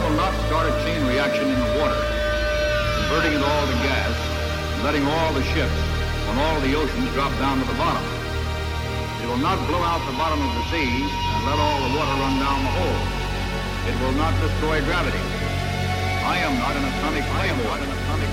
will not start a chain reaction in the water, converting it all to gas, and letting all the ships on all the oceans drop down to the bottom. It will not blow out the bottom of the sea and let all the water run down the hole. It will not destroy gravity. I am not an atomic playboy.